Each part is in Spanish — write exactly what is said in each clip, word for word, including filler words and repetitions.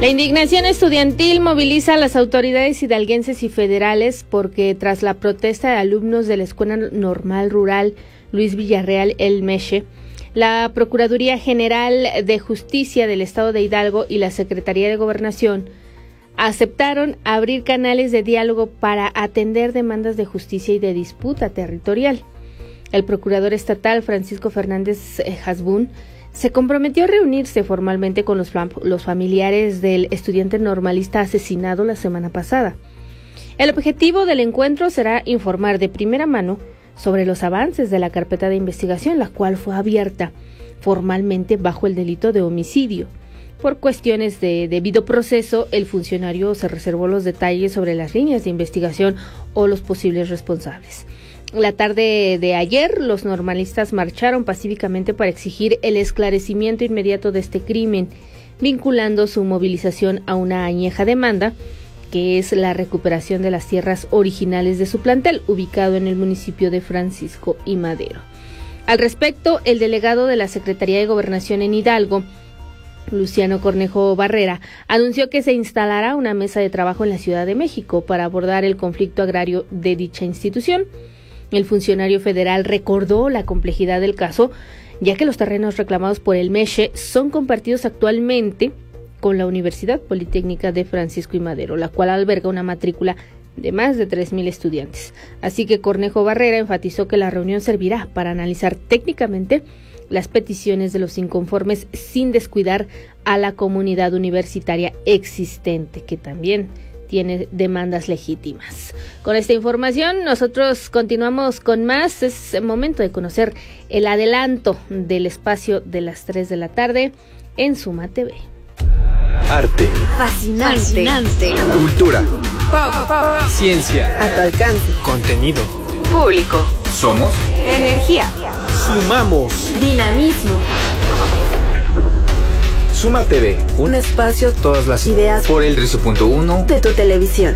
La indignación estudiantil moviliza a las autoridades hidalguenses y federales porque tras la protesta de alumnos de la Escuela Normal Rural Luis Villarreal El Meche, la Procuraduría General de Justicia del Estado de Hidalgo y la Secretaría de Gobernación aceptaron abrir canales de diálogo para atender demandas de justicia y de disputa territorial. El procurador estatal Francisco Fernández Hasbún se comprometió a reunirse formalmente con los, los familiares del estudiante normalista asesinado la semana pasada. El objetivo del encuentro será informar de primera mano sobre los avances de la carpeta de investigación, la cual fue abierta formalmente bajo el delito de homicidio. Por cuestiones de debido proceso, el funcionario se reservó los detalles sobre las líneas de investigación o los posibles responsables. La tarde de ayer, los normalistas marcharon pacíficamente para exigir el esclarecimiento inmediato de este crimen, vinculando su movilización a una añeja demanda, que es la recuperación de las tierras originales de su plantel, ubicado en el municipio de Francisco y Madero. Al respecto, el delegado de la Secretaría de Gobernación en Hidalgo, Luciano Cornejo Barrera, anunció que se instalará una mesa de trabajo en la Ciudad de México para abordar el conflicto agrario de dicha institución. El funcionario federal recordó la complejidad del caso, ya que los terrenos reclamados por el Meche son compartidos actualmente con la Universidad Politécnica de Francisco y Madero, la cual alberga una matrícula de más de tres mil estudiantes. Así que Cornejo Barrera enfatizó que la reunión servirá para analizar técnicamente las peticiones de los inconformes sin descuidar a la comunidad universitaria existente, que también tiene demandas legítimas. Con esta información nosotros continuamos con más. Es momento de conocer el adelanto del espacio de las tres de la tarde en Suma T V. Arte. Fascinante. Fascinante. Cultura. Pop, pop. Ciencia. A tu alcance. Contenido. Público. Somos. Energía. Sumamos. Dinamismo. Suma T V, un espacio, todas las ideas por el trece punto uno de tu televisión.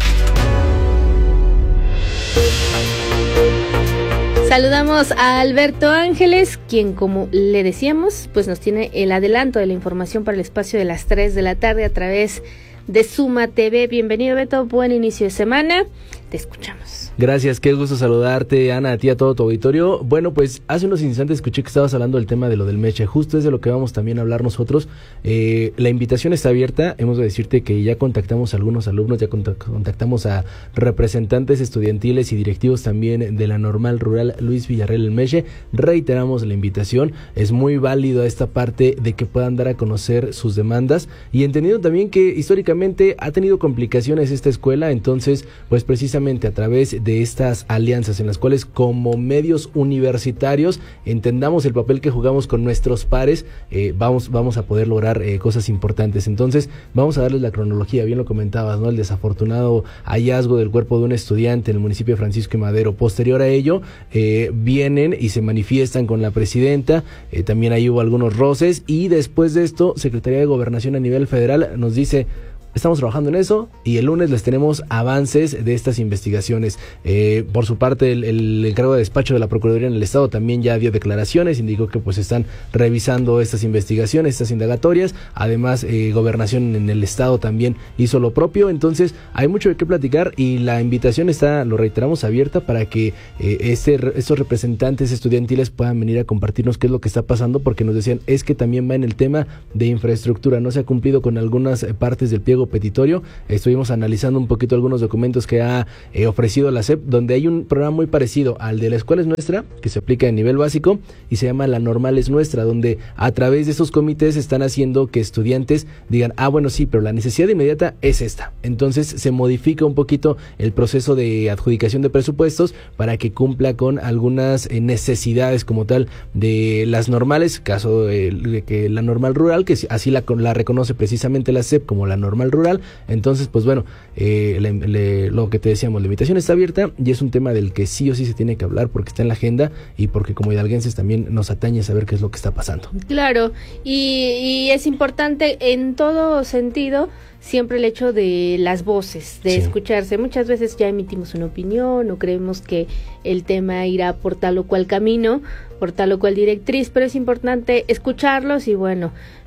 Saludamos a Alberto Ángeles, quien, como le decíamos, pues nos tiene el adelanto de la información para el espacio de las tres de la tarde a través de Suma T V. Bienvenido, Beto, buen inicio de semana, te escuchamos. Gracias, qué gusto saludarte, Ana, a ti, a todo tu auditorio. Bueno, pues hace unos instantes escuché que estabas hablando del tema de lo del Meche, justo es de lo que vamos también a hablar nosotros. Eh, la invitación está abierta, hemos de decirte que ya contactamos a algunos alumnos, ya contactamos a representantes estudiantiles y directivos también de la Normal Rural Luis Villarreal El Meche. Reiteramos la invitación, es muy válido esta parte de que puedan dar a conocer sus demandas y entendiendo también que históricamente ha tenido complicaciones esta escuela, entonces pues precisamente a través de de estas alianzas en las cuales como medios universitarios entendamos el papel que jugamos con nuestros pares, eh, vamos, vamos a poder lograr eh, cosas importantes. Entonces vamos a darles la cronología, bien lo comentabas, ¿no? El desafortunado hallazgo del cuerpo de un estudiante en el municipio de Francisco y Madero. Posterior a ello eh, vienen y se manifiestan con la presidenta, eh, también ahí hubo algunos roces y después de esto Secretaría de Gobernación a nivel federal nos dice: estamos trabajando en eso y el lunes les tenemos avances de estas investigaciones. Eh, por su parte, el, el encargado de despacho de la Procuraduría en el Estado también ya dio declaraciones, indicó que pues están revisando estas investigaciones, estas indagatorias. Además, eh, Gobernación en el Estado también hizo lo propio. Entonces, hay mucho de qué platicar y la invitación está, lo reiteramos, abierta para que eh, este, estos representantes estudiantiles puedan venir a compartirnos qué es lo que está pasando, porque nos decían, es que también va en el tema de infraestructura. No se ha cumplido con algunas partes del pliego petitorio. Estuvimos analizando un poquito algunos documentos que ha eh, ofrecido la S E P, donde hay un programa muy parecido al de La Escuela es Nuestra, que se aplica a nivel básico y se llama La Normal es Nuestra, donde a través de estos comités están haciendo que estudiantes digan, ah, bueno, sí, pero la necesidad inmediata es esta. Entonces se modifica un poquito el proceso de adjudicación de presupuestos para que cumpla con algunas eh, necesidades como tal de las normales, caso eh, de que la normal rural, que así la, la reconoce precisamente la S E P como la normal rural. Entonces pues bueno, eh, le, le, lo que te decíamos, la invitación está abierta y es un tema del que sí o sí se tiene que hablar porque está en la agenda y porque como hidalguenses también nos atañe saber qué es lo que está pasando. Claro, y, y es importante en todo sentido siempre el hecho de las voces, de sí. escucharse. Muchas veces ya emitimos una opinión o creemos que el tema irá por tal o cual camino, por tal o cual directriz, pero es importante escucharlos y bueno,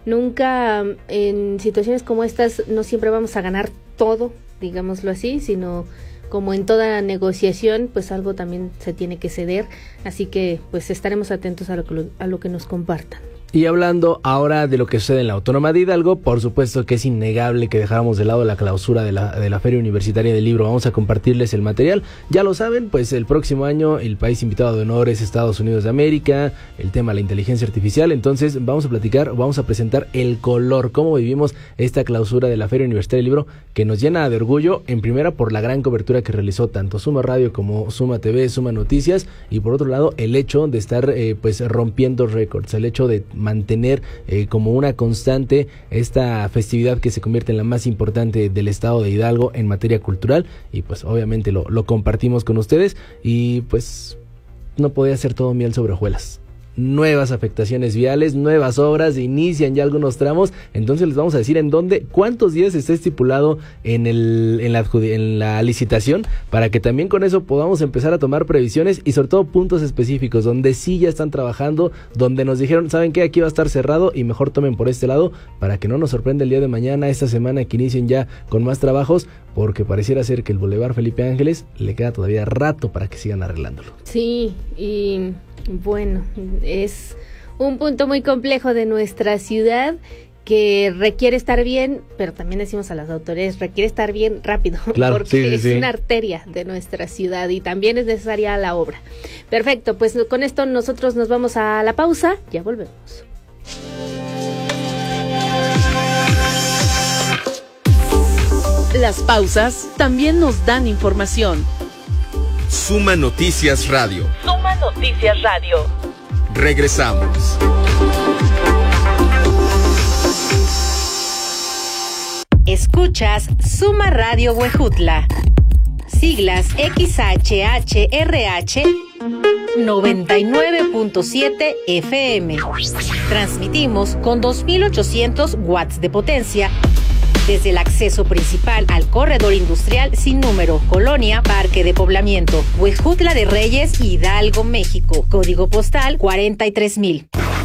Nunca en situaciones como estas no siempre vamos a ganar todo, digámoslo así, sino como en toda negociación, pues algo también se tiene que ceder, así que pues estaremos atentos a lo que, a lo que nos compartan. Y hablando ahora de lo que sucede en la Autónoma de Hidalgo, por supuesto que es innegable que dejáramos de lado la clausura de la, de la Feria Universitaria del Libro. Vamos a compartirles el material. Ya lo saben, pues el próximo año el país invitado de honor es Estados Unidos de América, el tema la inteligencia artificial. Entonces vamos a platicar, vamos a presentar el color, cómo vivimos esta clausura de la Feria Universitaria del Libro, que nos llena de orgullo, en primera por la gran cobertura que realizó tanto Suma Radio como Suma T V, Suma Noticias, y por otro lado el hecho de estar eh, pues rompiendo récords, el hecho de mantener eh, como una constante esta festividad que se convierte en la más importante del estado de Hidalgo en materia cultural, y pues obviamente lo, lo compartimos con ustedes, y pues no podía ser todo miel sobre hojuelas. Nuevas afectaciones viales, nuevas obras, inician ya algunos tramos, entonces les vamos a decir en dónde, cuántos días está estipulado en el en la, en la licitación, para que también con eso podamos empezar a tomar previsiones y sobre todo puntos específicos donde sí ya están trabajando, donde nos dijeron, ¿saben qué? Aquí va a estar cerrado y mejor tomen por este lado, para que no nos sorprenda el día de mañana, esta semana, que inicien ya con más trabajos, porque pareciera ser que el Boulevard Felipe Ángeles le queda todavía rato para que sigan arreglándolo. Sí, y bueno, es un punto muy complejo de nuestra ciudad que requiere estar bien, pero también decimos a las autoridades, requiere estar bien rápido, claro, porque sí, sí, es sí. una arteria de nuestra ciudad y también es necesaria la obra. Perfecto, pues con esto nosotros nos vamos a la pausa, ya volvemos. Las pausas también nos dan información. Suma Noticias Radio. Suma Noticias Radio. Regresamos. Escuchas Suma Radio Huejutla. Siglas X H H R H noventa y nueve punto siete F M. Transmitimos con dos mil ochocientos watts de potencia desde el acceso principal al corredor industrial sin número, Colonia Parque de Poblamiento, Huejutla de Reyes, Hidalgo, México. Código postal cuarenta y tres mil.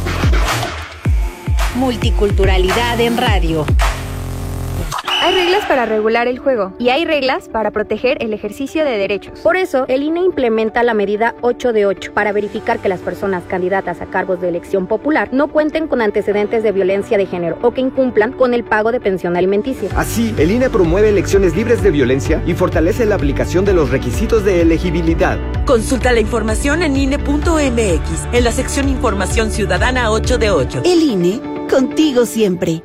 Multiculturalidad en radio. Hay reglas para regular el juego y hay reglas para proteger el ejercicio de derechos. Por eso, el I N E implementa la medida ocho de ocho para verificar que las personas candidatas a cargos de elección popular no cuenten con antecedentes de violencia de género o que incumplan con el pago de pensión alimenticia. Así, el I N E promueve elecciones libres de violencia y fortalece la aplicación de los requisitos de elegibilidad. Consulta la información en I N E punto M X, en la sección Información Ciudadana ocho de ocho. El I N E, contigo siempre.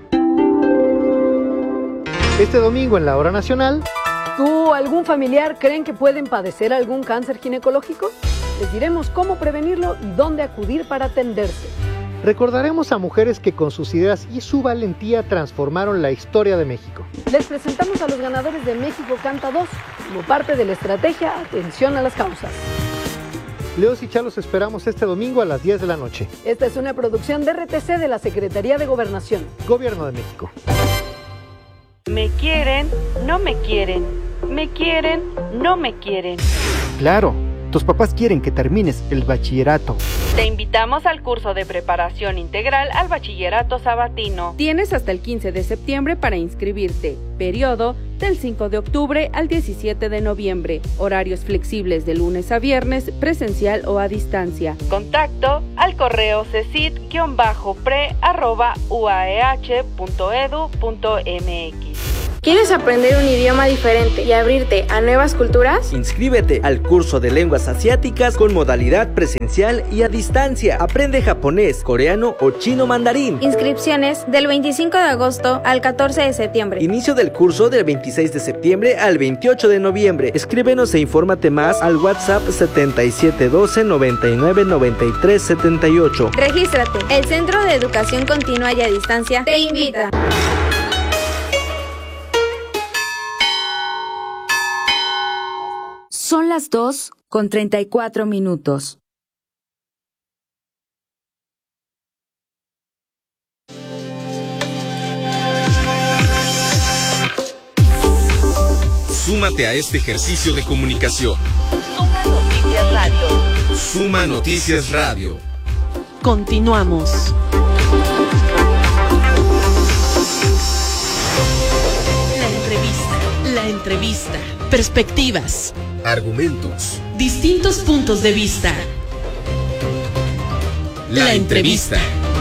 Este domingo en la Hora Nacional. ¿Tú o algún familiar creen que pueden padecer algún cáncer ginecológico? Les diremos cómo prevenirlo y dónde acudir para atenderse. Recordaremos a mujeres que con sus ideas y su valentía transformaron la historia de México. Les presentamos a los ganadores de México Canta dos, como parte de la estrategia Atención a las Causas. Leos y Chalos esperamos este domingo a las diez de la noche. Esta es una producción de R T C de la Secretaría de Gobernación. Gobierno de México. Me quieren, no me quieren. Me quieren, no me quieren. Claro, tus papás quieren que termines el bachillerato. Te invitamos al curso de preparación integral al bachillerato sabatino. Tienes hasta el quince de septiembre para inscribirte. Periodo del cinco de octubre al diecisiete de noviembre. Horarios flexibles de lunes a viernes, presencial o a distancia. Contacto al correo cesid-pre arroba uaeh punto edu punto mx. ¿Quieres aprender un idioma diferente y abrirte a nuevas culturas? Inscríbete al curso de lenguas asiáticas con modalidad presencial y a distancia. Aprende japonés, coreano o chino mandarín. Inscripciones del veinticinco de agosto al catorce de septiembre. Inicio del curso del veintiséis de septiembre al veintiocho de noviembre. Escríbenos e infórmate más al WhatsApp setenta y siete doce noventa y nueve noventa y tres setenta y ocho. Regístrate. El Centro de Educación Continua y a Distancia te invita. Son las dos con treinta y cuatro minutos. Súmate a este ejercicio de comunicación. Suma Noticias Radio. Suma Noticias Radio. Continuamos. entrevista, perspectivas, argumentos, distintos puntos de vista. La, La entrevista.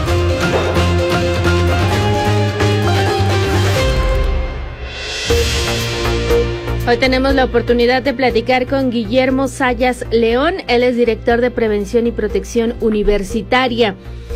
Hoy tenemos la oportunidad de platicar con Guillermo Sayas León. Él es director de Prevención y Protección Universitaria.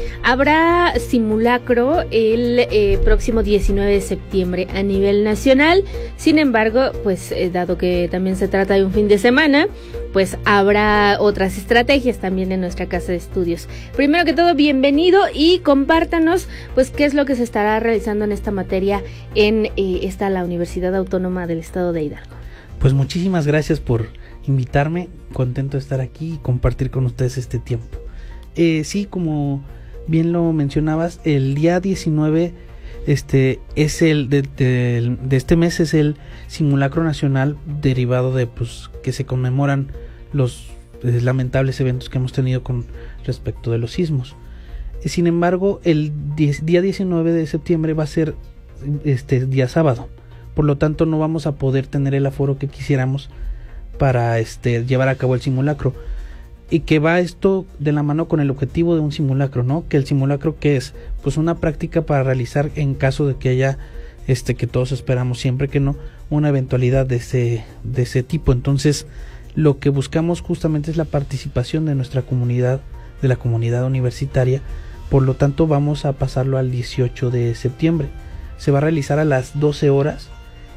Habrá simulacro el eh, próximo diecinueve de septiembre a nivel nacional. Sin embargo, pues eh, dado que también se trata de un fin de semana, pues habrá otras estrategias también en nuestra casa de estudios. Primero que todo, bienvenido y compártanos pues qué es lo que se estará realizando en esta materia en eh, esta la Universidad Autónoma del Estado de Hidalgo. Pues muchísimas gracias por invitarme, contento de estar aquí y compartir con ustedes este tiempo. Eh, sí, como bien lo mencionabas, el día diecinueve este es el de, de, de este mes es el simulacro nacional derivado de pues que se conmemoran los eh, lamentables eventos que hemos tenido con respecto de los sismos. Eh, sin embargo, el diez, día diecinueve de septiembre va a ser este día sábado. Por lo tanto, no vamos a poder tener el aforo que quisiéramos para este llevar a cabo el simulacro. Y que va esto de la mano con el objetivo de un simulacro, ¿no? Que el simulacro, ¿qué es? Pues una práctica para realizar en caso de que haya, este, que todos esperamos siempre que no, una eventualidad de ese, de ese tipo. Entonces, lo que buscamos justamente es la participación de nuestra comunidad, de la comunidad universitaria. Por lo tanto, vamos a pasarlo al dieciocho de septiembre. Se va a realizar a las doce horas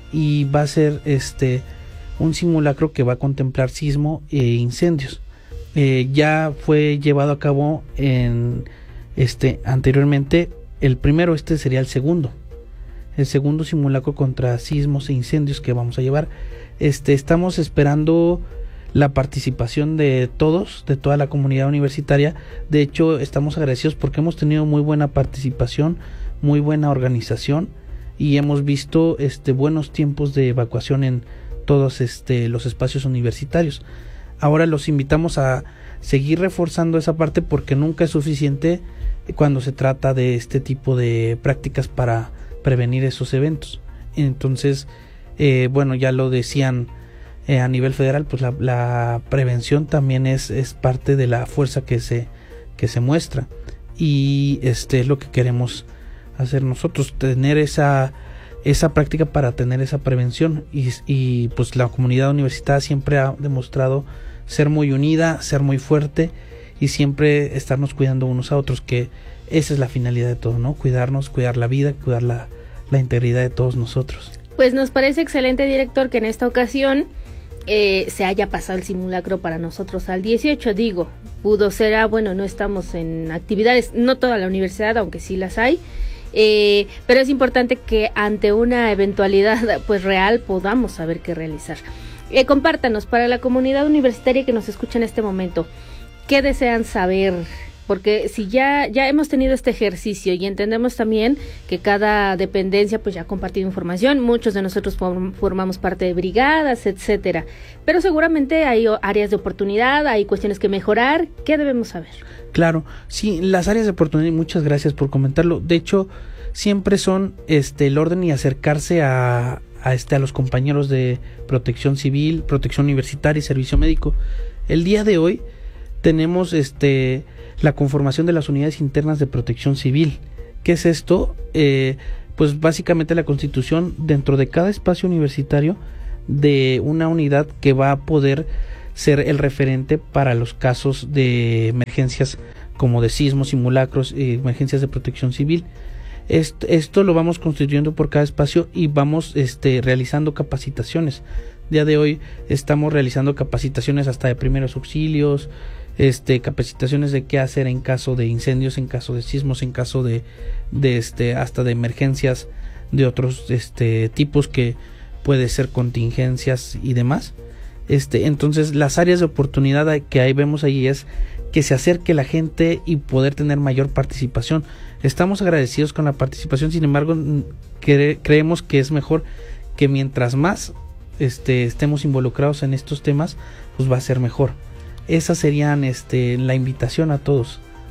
y va a ser este un simulacro que va a contemplar sismo e incendios. Eh, ya fue llevado a cabo en este anteriormente el primero, este sería el segundo el segundo simulacro contra sismos e incendios que vamos a llevar. Este estamos esperando la participación de todos, de toda la comunidad universitaria. De hecho, estamos agradecidos porque hemos tenido muy buena participación, muy buena organización y hemos visto este buenos tiempos de evacuación en todos este los espacios universitarios. Ahora los invitamos a seguir reforzando esa parte porque nunca es suficiente cuando se trata de este tipo de prácticas para prevenir esos eventos. Entonces, eh, bueno, ya lo decían eh, a nivel federal, pues la, la prevención también es, es parte de la fuerza que se, que se muestra y este es lo que queremos hacer nosotros, tener esa esa práctica para tener esa prevención y, y pues la comunidad universitaria siempre ha demostrado ser muy unida, ser muy fuerte y siempre estarnos cuidando unos a otros, que esa es la finalidad de todo, ¿no? Cuidarnos, cuidar la vida, cuidar la, la integridad de todos nosotros. Pues nos parece excelente, director, que en esta ocasión eh, se haya pasado el simulacro para nosotros al dieciocho, digo, pudo ser, ah, bueno, no estamos en actividades, no toda la universidad, aunque sí las hay, Eh, pero es importante que ante una eventualidad pues real podamos saber qué realizar. Eh, compártanos para la comunidad universitaria que nos escucha en este momento, ¿qué desean saber? Porque si ya ya hemos tenido este ejercicio y entendemos también que cada dependencia pues ya ha compartido información, muchos de nosotros form, formamos parte de brigadas, etcétera, pero seguramente hay áreas de oportunidad, hay cuestiones que mejorar, ¿qué debemos saber? Claro, sí, las áreas de oportunidad, muchas gracias por comentarlo. De hecho, siempre son este el orden y acercarse a, a este a los compañeros de protección civil, protección universitaria y servicio médico. El día de hoy tenemos este la conformación de las unidades internas de protección civil. ¿Qué es esto? Eh, pues básicamente la constitución dentro de cada espacio universitario de una unidad que va a poder ser el referente para los casos de emergencias como de sismos, simulacros, eh, emergencias de protección civil. Esto, esto lo vamos constituyendo por cada espacio y vamos este, realizando capacitaciones. Día de hoy estamos realizando capacitaciones hasta de primeros auxilios, este, capacitaciones de qué hacer en caso de incendios, en caso de sismos, en caso de, de este, hasta de emergencias de otros este, tipos que puede ser contingencias y demás. Este, entonces las áreas de oportunidad que ahí vemos ahí es que se acerque la gente y poder tener mayor participación. Estamos agradecidos con la participación, sin embargo cre- creemos que es mejor que mientras más este, estemos involucrados en estos temas, pues va a ser mejor. Esas serían este, la invitación a todos,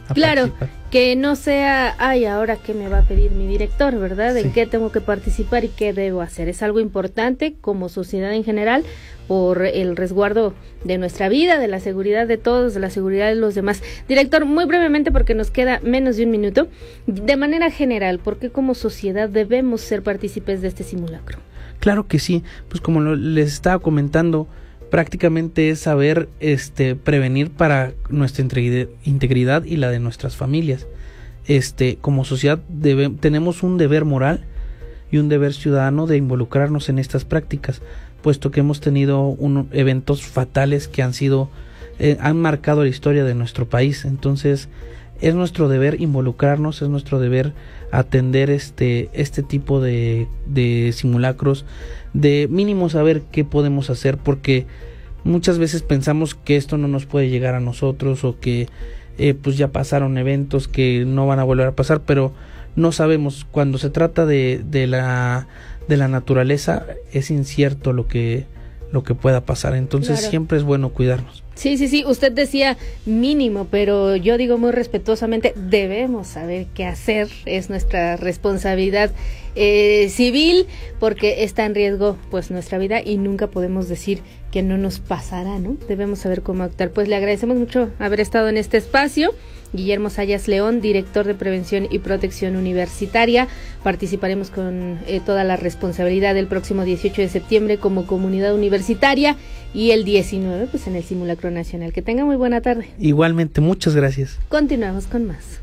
a claro, participar. Que no sea, ay, ahora qué me va a pedir mi director, ¿verdad? Sí. ¿En qué tengo que participar y qué debo hacer? Es algo importante como sociedad en general por el resguardo de nuestra vida, de la seguridad de todos, de la seguridad de los demás. Director, muy brevemente porque nos queda menos de un minuto, de manera general, ¿por qué como sociedad debemos ser partícipes de este simulacro? Claro que sí, pues como lo, les estaba comentando, prácticamente es saber este prevenir para nuestra integridad, integridad y la de nuestras familias. Este, como sociedad debe, tenemos un deber moral y un deber ciudadano de involucrarnos en estas prácticas, puesto que hemos tenido un, eventos fatales que han sido eh, han marcado la historia de nuestro país. Entonces es nuestro deber involucrarnos, es nuestro deber atender este este tipo de, de simulacros, de mínimo saber qué podemos hacer, porque muchas veces pensamos que esto no nos puede llegar a nosotros o que eh, pues ya pasaron eventos que no van a volver a pasar, pero no sabemos. Cuando se trata de, de la de la naturaleza es incierto lo que lo que pueda pasar, entonces claro. Siempre es bueno cuidarnos. Sí, sí, sí, usted decía mínimo, pero yo digo muy respetuosamente, debemos saber qué hacer, es nuestra responsabilidad eh, civil, porque está en riesgo pues nuestra vida y nunca podemos decir que no nos pasará, ¿no? Debemos saber cómo actuar. Pues le agradecemos mucho haber estado en este espacio. Guillermo Sayas León, director de Prevención y Protección Universitaria. Participaremos con eh, toda la responsabilidad el próximo dieciocho de septiembre como comunidad universitaria y el diecinueve pues en el simulacro nacional. Que tenga muy buena tarde. Igualmente, muchas gracias. Continuamos con más.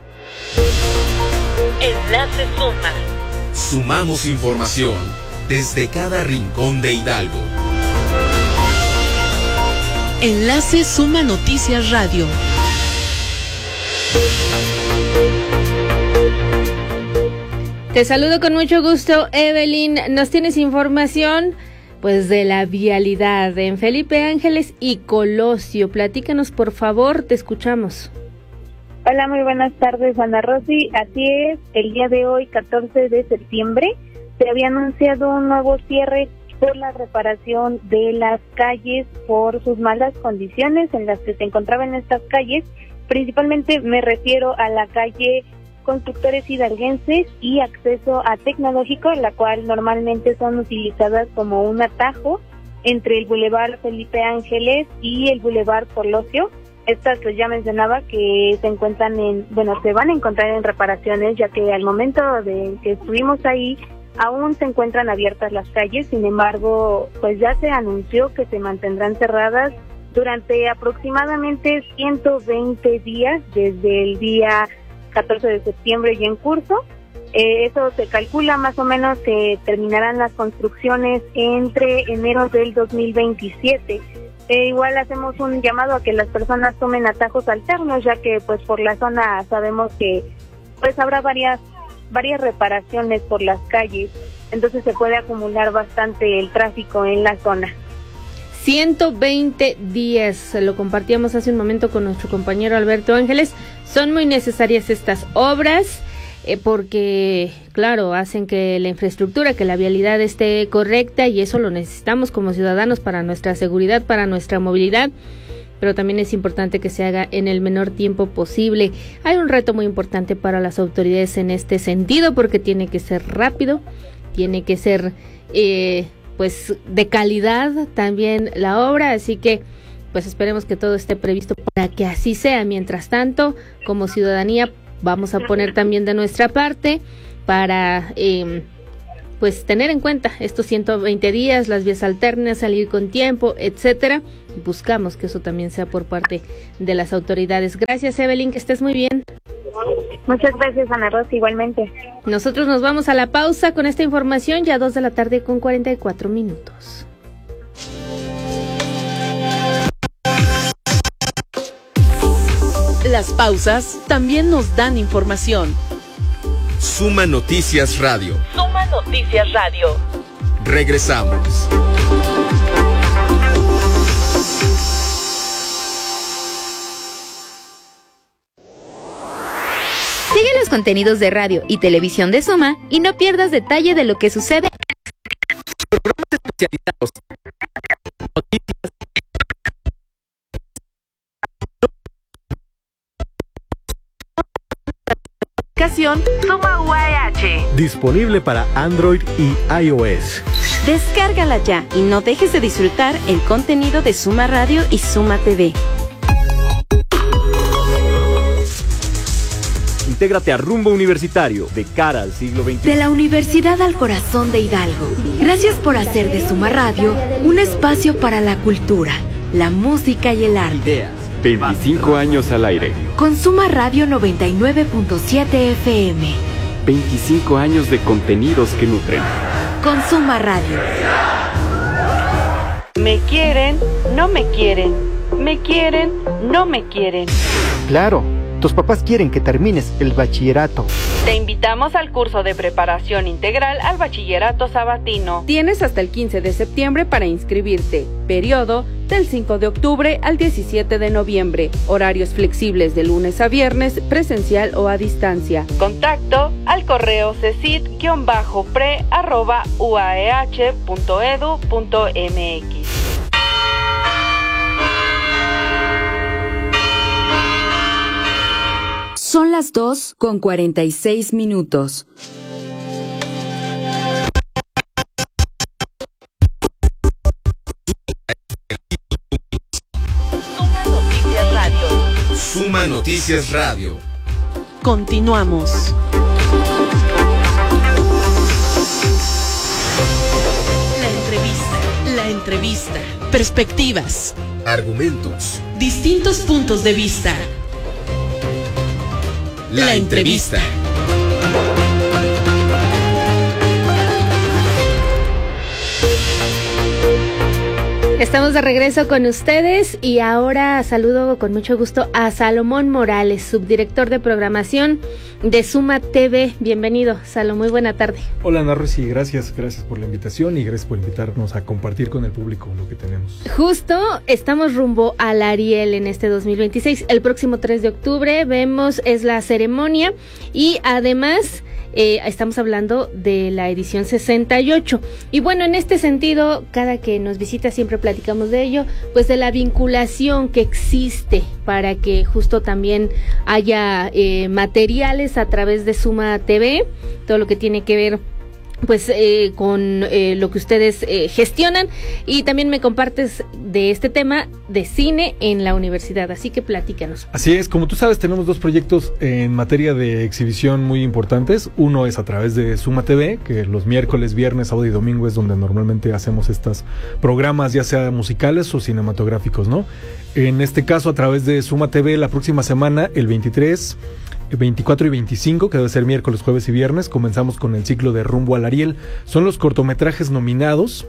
Enlace Suma. Sumamos información desde cada rincón de Hidalgo. Enlace Suma Noticias Radio. Te saludo con mucho gusto, Evelyn. Nos tienes información pues de la vialidad en Felipe Ángeles y Colosio. Platícanos, por favor, te escuchamos. Hola, muy buenas tardes, Ana Rosy. Así es, el día de hoy, catorce de septiembre, se había anunciado un nuevo cierre por la reparación de las calles por sus malas condiciones en las que se encontraban estas calles. Principalmente me refiero a la calle Constructores Hidalguenses y Acceso a Tecnológico, la cual normalmente son utilizadas como un atajo entre el Boulevard Felipe Ángeles y el Boulevard Colosio. Estas, pues ya mencionaba que se encuentran en, bueno, se van a encontrar en reparaciones, ya que al momento de que estuvimos ahí aún se encuentran abiertas las calles. Sin embargo, pues ya se anunció que se mantendrán cerradas durante aproximadamente ciento veinte días desde el día catorce de septiembre y en curso. Eh, eso se calcula más o menos que terminarán las construcciones entre enero del dos mil veintisiete. Eh, igual hacemos un llamado a que las personas tomen atajos alternos, ya que pues por la zona sabemos que pues habrá varias varias reparaciones por las calles, entonces se puede acumular bastante el tráfico en la zona. ciento veinte días, lo compartíamos hace un momento con nuestro compañero Alberto Ángeles. Son muy necesarias estas obras eh, porque, claro, hacen que la infraestructura, que la vialidad esté correcta, y eso lo necesitamos como ciudadanos para nuestra seguridad, para nuestra movilidad, pero también es importante que se haga en el menor tiempo posible. Hay un reto muy importante para las autoridades en este sentido, porque tiene que ser rápido, tiene que ser eh, pues de calidad también la obra, así que pues esperemos que todo esté previsto para que así sea. Mientras tanto, como ciudadanía vamos a poner también de nuestra parte para eh, pues tener en cuenta estos ciento veinte días, las vías alternas, salir con tiempo, etcétera. Buscamos que eso también sea por parte de las autoridades. Gracias, Evelyn, que estés muy bien. Muchas gracias, Ana Rosa, igualmente. Nosotros nos vamos a la pausa con esta información, ya dos de la tarde con cuarenta y cuatro minutos. Las pausas también nos dan información. Suma Noticias Radio. Suma Noticias Radio. Regresamos. Sigue los contenidos de radio y televisión de Suma y no pierdas detalle de lo que sucede. Programas especializados. Noticias. aplicación Suma U A E H. Disponible para Android y iOS. Descárgala ya y no dejes de disfrutar el contenido de Suma Radio y Suma T V. Intégrate a Rumbo Universitario, de cara al siglo veintiuno. De la Universidad al Corazón de Hidalgo. Gracias por hacer de Suma Radio un espacio para la cultura, la música y el arte. Ideas. veinticinco años al aire. Con Suma Radio noventa y nueve punto siete F M. veinticinco años de contenidos que nutren. Con Suma Radio. Me quieren, no me quieren. Me quieren, no me quieren. Claro. Tus papás quieren que termines el bachillerato. Te invitamos al curso de preparación integral al bachillerato sabatino. Tienes hasta el quince de septiembre para inscribirte. Periodo del cinco de octubre al diecisiete de noviembre. Horarios flexibles de lunes a viernes, presencial o a distancia. Contacto al correo cesid-pre arroba uaeh punto edu punto mx. Son las dos con cuarenta y seis minutos. Suma Noticias Radio. Suma Noticias Radio. Continuamos. La entrevista, la entrevista. Perspectivas. Argumentos. Distintos puntos de vista. La, la entrevista. Estamos de regreso con ustedes y ahora saludo con mucho gusto a Salomón Morales, subdirector de programación de Suma T V. Bienvenido, Salomón, muy buena tarde. Hola, Ana Rosy, gracias, gracias por la invitación y gracias por invitarnos a compartir con el público lo que tenemos. Justo estamos rumbo al Ariel en este dos mil veintiséis. El próximo tres de octubre vemos, es la ceremonia y además Eh, estamos hablando de la edición sesenta y ocho. Y bueno, en este sentido, cada que nos visita siempre platicamos de ello, pues de la vinculación que existe para que justo también haya eh, materiales a través de Suma T V, todo lo que tiene que ver pues eh, con eh, lo que ustedes eh, gestionan, y también me compartes de este tema de cine en la universidad, así que platícanos. Así es, como tú sabes, tenemos dos proyectos en materia de exhibición muy importantes. Uno es a través de Suma T V, que los miércoles, viernes, sábado y domingo es donde normalmente hacemos estos programas, ya sea musicales o cinematográficos, ¿no? En este caso, a través de Suma T V, la próxima semana, el veintitrés, veinticuatro y veinticinco, que debe ser miércoles, jueves y viernes, comenzamos con el ciclo de Rumbo al Ariel. Son los cortometrajes nominados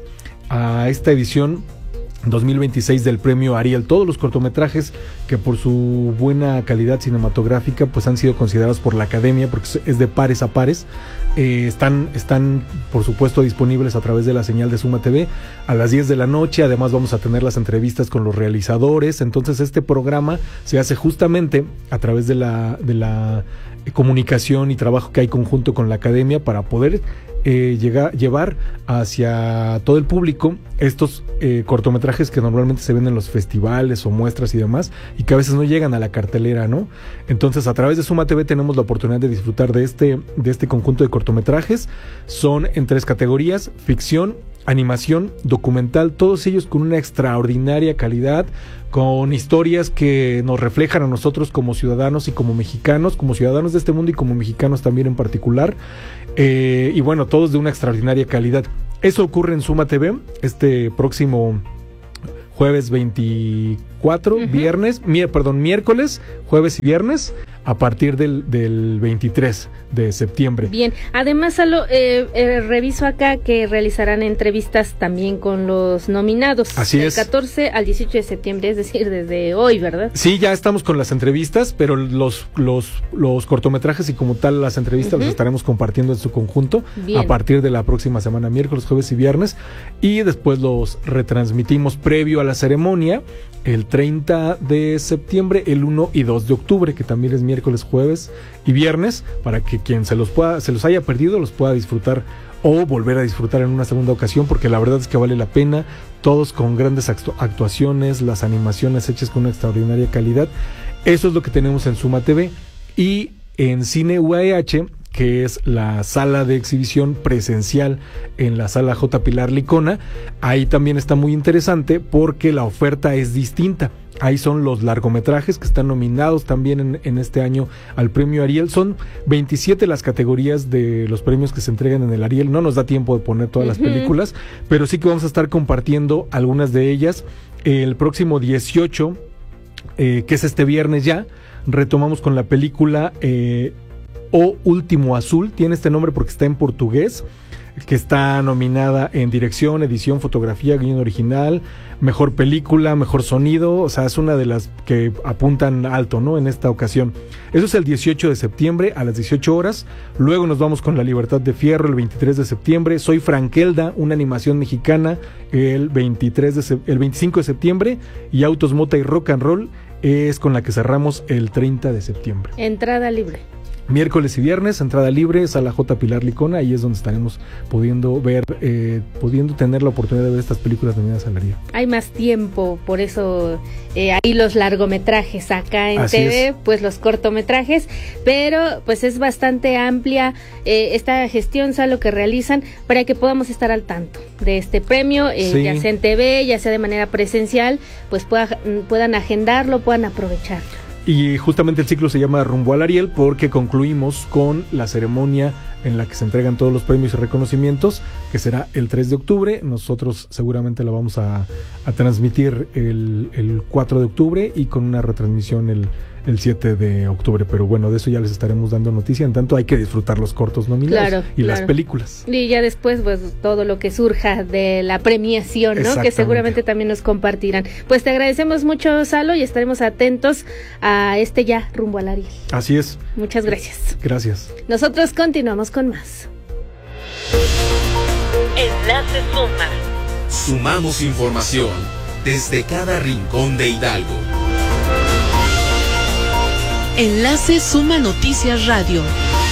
a esta edición dos mil veintiséis del premio Ariel. Todos los cortometrajes que por su buena calidad cinematográfica pues han sido considerados por la academia, porque es de pares a pares, eh, están, están por supuesto disponibles a través de la señal de Suma T V a las diez de la noche. Además vamos a tener las entrevistas con los realizadores. Entonces este programa se hace justamente a través de la, de la comunicación y trabajo que hay conjunto con la academia para poder Eh, llegar, llevar hacia todo el público estos eh, cortometrajes que normalmente se ven en los festivales o muestras y demás, y que a veces no llegan a la cartelera, ¿no? Entonces a través de Suma T V tenemos la oportunidad de disfrutar de este, de este conjunto de cortometrajes. Son en tres categorías: ficción, animación, documental, todos ellos con una extraordinaria calidad, con historias que nos reflejan a nosotros como ciudadanos y como mexicanos, como ciudadanos de este mundo y como mexicanos también en particular, eh, y bueno, todos de una extraordinaria calidad. Eso ocurre en Suma T V este próximo jueves veinticuatro, uh-huh. viernes, mi, perdón, miércoles, jueves y viernes, a partir del, del veintitrés de septiembre. Bien, además Salo, eh, eh, reviso acá que realizarán entrevistas también con los nominados. Así es. Del catorce al dieciocho de septiembre, es decir, desde hoy, ¿verdad? Sí, ya estamos con las entrevistas, pero los los los cortometrajes y como tal las entrevistas uh-huh. las estaremos compartiendo en su conjunto. Bien. A partir de la próxima semana, miércoles, jueves y viernes, y después los retransmitimos previo a la ceremonia el treinta de septiembre, el uno y dos de octubre, que también es miércoles, jueves y viernes, para que quien se los pueda, se los haya perdido, los pueda disfrutar o volver a disfrutar en una segunda ocasión, porque la verdad es que vale la pena, todos con grandes actu- actuaciones, las animaciones hechas con una extraordinaria calidad. Eso es lo que tenemos en Suma T V, y en Cine U A H, que es la sala de exhibición presencial en la sala J. Pilar Licona. Ahí también está muy interesante porque la oferta es distinta. Ahí son los largometrajes que están nominados también en, en este año al premio Ariel. Son veintisiete las categorías de los premios que se entregan en el Ariel. No nos da tiempo de poner todas uh-huh. las películas, pero sí que vamos a estar compartiendo algunas de ellas. El próximo dieciocho, eh, que es este viernes ya, retomamos con la película eh, O Último Azul. Tiene este nombre porque está en portugués, que está nominada en dirección, edición, fotografía, guión original, mejor película, mejor sonido. O sea, es una de las que apuntan alto, ¿no? En esta ocasión. Eso es el dieciocho de septiembre a las dieciocho horas. Luego nos vamos con La Libertad de Fierro el veintitrés de septiembre. Soy Frankelda, una animación mexicana, el veintitrés de se- el veinticinco de septiembre. Y Autos, Mota y Rock and Roll es con la que cerramos el treinta de septiembre. Entrada libre. Miércoles y viernes, entrada libre, sala J. Pilar Licona. Ahí es donde estaremos pudiendo ver, eh, pudiendo tener la oportunidad de ver estas películas nominadas al Ariel. Hay más tiempo, por eso eh, hay los largometrajes acá en Así T V, es. pues los cortometrajes, pero pues es bastante amplia eh, esta gestión, Salo, que realizan para que podamos estar al tanto de este premio, eh, Sí. ya sea en T V, ya sea de manera presencial, pues pueda, puedan agendarlo, puedan aprovechar. Y justamente el ciclo se llama Rumbo al Ariel porque concluimos con la ceremonia en la que se entregan todos los premios y reconocimientos, que será el tres de octubre. Nosotros seguramente la vamos a, a transmitir el, el cuatro de octubre y con una retransmisión el, el siete de octubre. Pero bueno, de eso ya les estaremos dando noticia. En tanto, hay que disfrutar los cortos nominados Claro, y claro. las películas. Y ya después, pues, todo lo que surja de la premiación, ¿no? Que seguramente también nos compartirán. Pues te agradecemos mucho, Salo, y estaremos atentos a este ya Rumbo al Ariel. Así es. Muchas gracias. Gracias. Nosotros continuamos con más. Enlace Suma. Sumamos información desde cada rincón de Hidalgo. Enlace Suma Noticias Radio.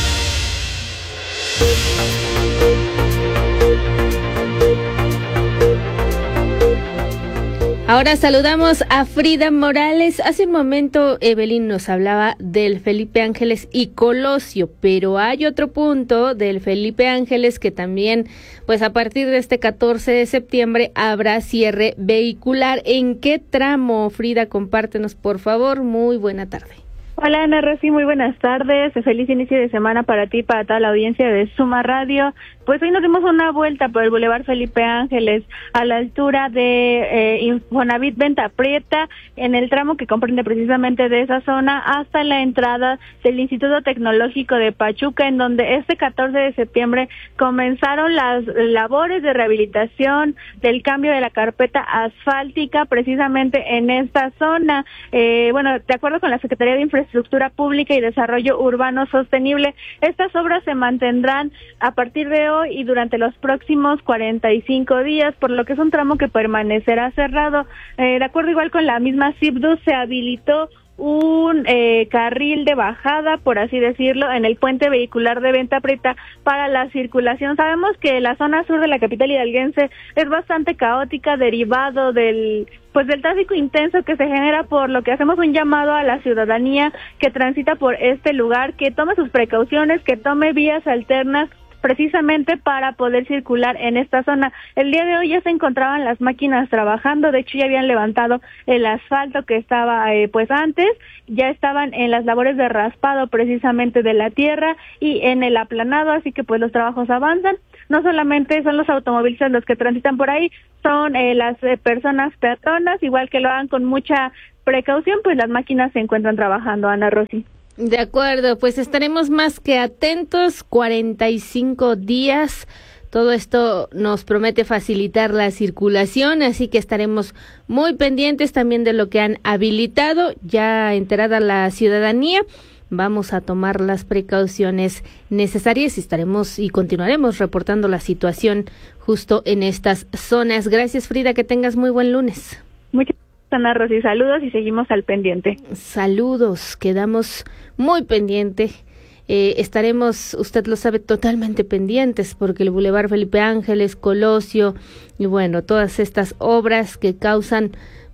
Ahora saludamos a Frida Morales. Hace un momento Evelyn nos hablaba del Felipe Ángeles y Colosio, pero hay otro punto del Felipe Ángeles que también, pues a partir de este catorce de septiembre habrá cierre vehicular. ¿En qué tramo, Frida? Compártenos, por favor. Muy buena tarde. Hola Ana Rosy, muy buenas tardes, feliz inicio de semana para ti y para toda la audiencia de Suma Radio. Pues hoy nos dimos una vuelta por el Boulevard Felipe Ángeles a la altura de eh, Infonavit Venta Prieta, en el tramo que comprende precisamente de esa zona hasta la entrada del Instituto Tecnológico de Pachuca, en donde este catorce de septiembre comenzaron las labores de rehabilitación del cambio de la carpeta asfáltica precisamente en esta zona. Eh, bueno, de acuerdo con la Secretaría de Infraestructura Infraestructura Pública y Desarrollo Urbano Sostenible, estas obras se mantendrán a partir de hoy y durante los próximos cuarenta y cinco días, por lo que es un tramo que permanecerá cerrado. Eh, de acuerdo igual con la misma CIPDU, se habilitó un eh, carril de bajada, por así decirlo, en el puente vehicular de Venta Prieta para la circulación. Sabemos que la zona sur de la capital hidalguense es bastante caótica, derivado del pues del tráfico intenso que se genera, por lo que hacemos un llamado a la ciudadanía que transita por este lugar, que tome sus precauciones, que tome vías alternas precisamente para poder circular en esta zona. El día de hoy ya se encontraban las máquinas trabajando, de hecho ya habían levantado el asfalto que estaba eh, pues antes, ya estaban en las labores de raspado precisamente de la tierra y en el aplanado, así que pues los trabajos avanzan. No solamente son los automovilistas los que transitan por ahí, son eh, las eh, personas peatonas, igual que lo hagan con mucha precaución, pues las máquinas se encuentran trabajando, Ana Rosy. De acuerdo, pues estaremos más que atentos, cuarenta y cinco días. Todo esto nos promete facilitar la circulación, así que estaremos muy pendientes también de lo que han habilitado. Ya enterada la ciudadanía, vamos a tomar las precauciones necesarias y estaremos y continuaremos reportando la situación justo en estas zonas. Gracias, Frida, que tengas muy buen lunes. Muchas gracias, Ana Rosy, saludos y seguimos al pendiente. Saludos, quedamos muy pendientes. Eh, estaremos, usted lo sabe, totalmente pendientes porque el Boulevard Felipe Ángeles, Colosio y bueno, todas estas obras que causan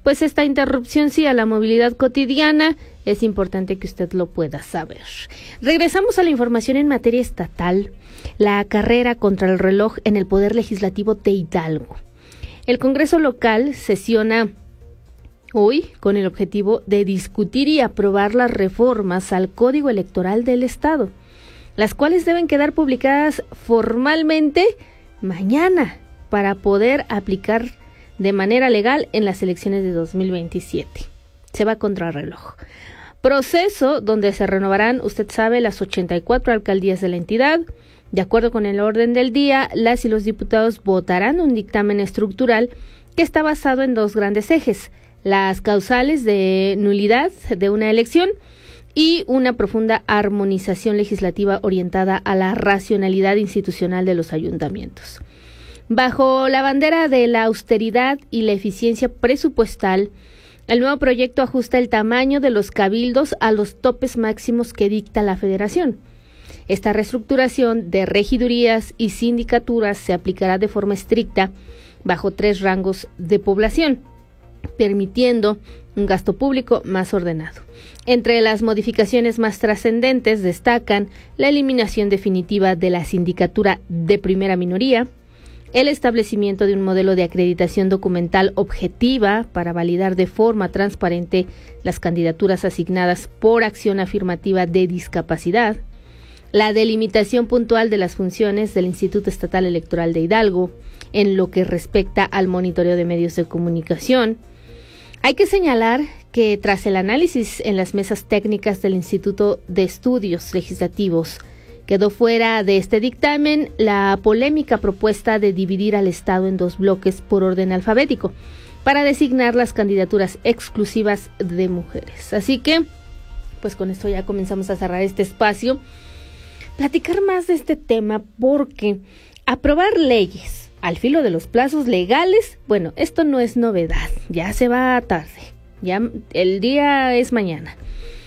pues esta interrupción sí a la movilidad cotidiana. Es importante que usted lo pueda saber. Regresamos a la información en materia estatal. La carrera contra el reloj en el Poder Legislativo de Hidalgo. El Congreso local sesiona hoy con el objetivo de discutir y aprobar las reformas al Código Electoral del Estado, las cuales deben quedar publicadas formalmente mañana para poder aplicar de manera legal en las elecciones de dos mil veintisiete. Se va contra el reloj. Proceso donde se renovarán, usted sabe, las ochenta y cuatro alcaldías de la entidad. De acuerdo con el orden del día, las y los diputados votarán un dictamen estructural que está basado en dos grandes ejes: las causales de nulidad de una elección y una profunda armonización legislativa orientada a la racionalidad institucional de los ayuntamientos. Bajo la bandera de la austeridad y la eficiencia presupuestal, el nuevo proyecto ajusta el tamaño de los cabildos a los topes máximos que dicta la Federación. Esta reestructuración de regidurías y sindicaturas se aplicará de forma estricta bajo tres rangos de población, permitiendo un gasto público más ordenado. Entre las modificaciones más trascendentes destacan la eliminación definitiva de la sindicatura de primera minoría, el establecimiento de un modelo de acreditación documental objetiva para validar de forma transparente las candidaturas asignadas por acción afirmativa de discapacidad, la delimitación puntual de las funciones del Instituto Estatal Electoral de Hidalgo en lo que respecta al monitoreo de medios de comunicación. Hay que señalar que tras el análisis en las mesas técnicas del Instituto de Estudios Legislativos, quedó fuera de este dictamen la polémica propuesta de dividir al Estado en dos bloques por orden alfabético para designar las candidaturas exclusivas de mujeres. Así que, pues con esto ya comenzamos a cerrar este espacio. Platicar más de este tema porque aprobar leyes al filo de los plazos legales, bueno, esto no es novedad, ya se va tarde, ya el día es mañana.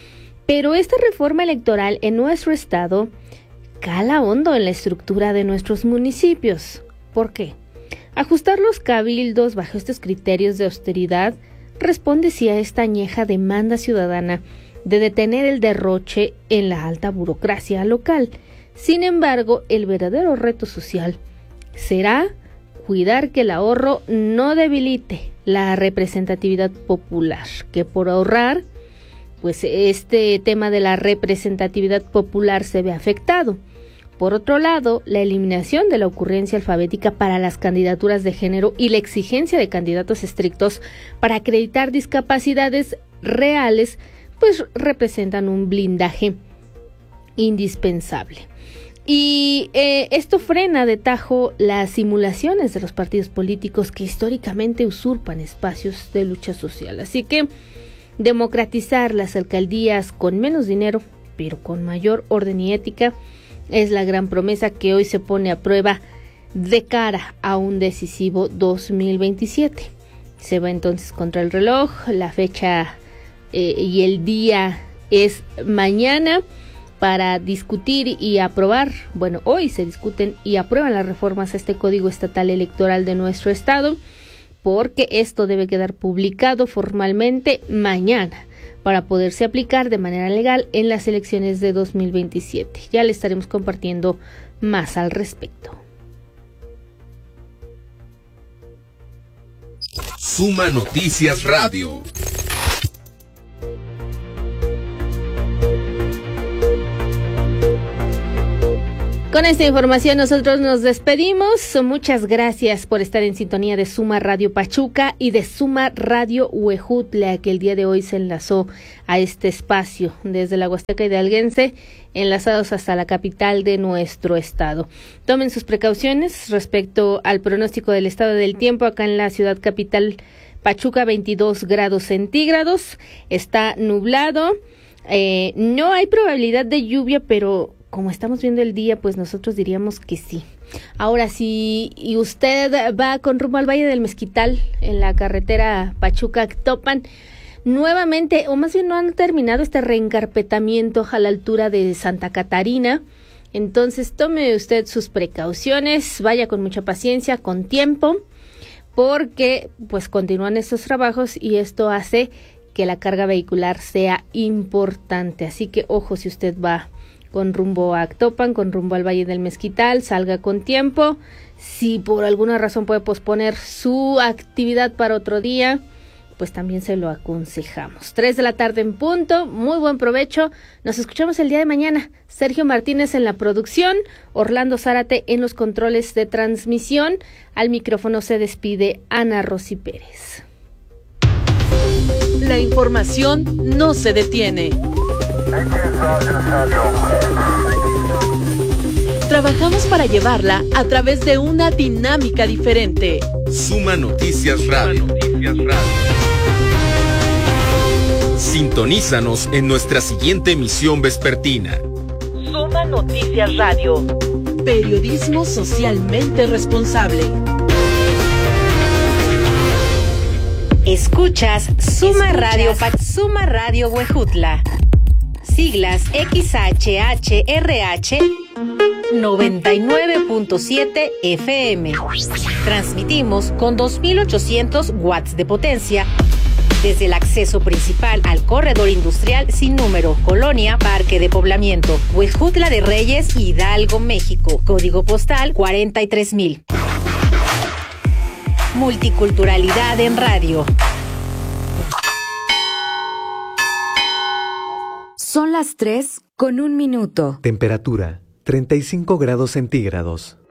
Pero esta reforma electoral en nuestro estado cala hondo en la estructura de nuestros municipios. ¿Por qué? Ajustar los cabildos bajo estos criterios de austeridad responde sí a esta añeja demanda ciudadana de detener el derroche en la alta burocracia local. Sin embargo, el verdadero reto social será cuidar que el ahorro no debilite la representatividad popular, que por ahorrar, pues este tema de la representatividad popular se ve afectado. Por otro lado, la eliminación de la ocurrencia alfabética para las candidaturas de género y la exigencia de candidatos estrictos para acreditar discapacidades reales, pues representan un blindaje indispensable. Y eh, esto frena de tajo las simulaciones de los partidos políticos que históricamente usurpan espacios de lucha social. Así que democratizar las alcaldías con menos dinero, pero con mayor orden y ética, es la gran promesa que hoy se pone a prueba de cara a un decisivo dos mil veintisiete. Se va entonces contra el reloj, la fecha eh, y el día es mañana para discutir y aprobar, bueno, hoy se discuten y aprueban las reformas a este Código Estatal Electoral de nuestro estado, porque esto debe quedar publicado formalmente mañana para poderse aplicar de manera legal en las elecciones de dos mil veintisiete. Ya le estaremos compartiendo más al respecto. Suma Noticias Radio. Con esta información nosotros nos despedimos. Muchas gracias por estar en sintonía de Suma Radio Pachuca y de Suma Radio Huejutla, que el día de hoy se enlazó a este espacio desde la Huasteca Hidalguense, enlazados hasta la capital de nuestro estado. Tomen sus precauciones respecto al pronóstico del estado del tiempo acá en la ciudad capital Pachuca, veintidós grados centígrados, está nublado, eh, no hay probabilidad de lluvia, pero como estamos viendo el día, pues nosotros diríamos que sí. Ahora, si y usted va con rumbo al Valle del Mezquital, en la carretera Pachuca-Actopan, nuevamente, o más bien no han terminado este reencarpetamiento a la altura de Santa Catarina, entonces tome usted sus precauciones, vaya con mucha paciencia, con tiempo, porque pues continúan estos trabajos y esto hace que la carga vehicular sea importante. Así que ojo, si usted va con rumbo a Actopan, con rumbo al Valle del Mezquital, salga con tiempo. Si por alguna razón puede posponer su actividad para otro día, pues también se lo aconsejamos. Tres de la tarde en punto, muy buen provecho. Nos escuchamos el día de mañana. Sergio Martínez en la producción, Orlando Zárate en los controles de transmisión. Al micrófono se despide Ana Rosy Pérez. La información no se detiene. Trabajamos para llevarla a través de una dinámica diferente. Suma Noticias Radio. Sintonízanos en nuestra siguiente emisión vespertina. Suma Noticias Radio. Periodismo socialmente responsable. Escuchas Suma Radio, Suma Radio Huejutla. Siglas X H H R H noventa y nueve punto siete F M. Transmitimos con dos mil ochocientos watts de potencia desde el acceso principal al corredor industrial sin número, Colonia Parque de Poblamiento, Huejutla de Reyes, Hidalgo, México. Código postal cuarenta y tres mil. Multiculturalidad en radio. Son las tres con un minuto. Temperatura treinta y cinco grados centígrados.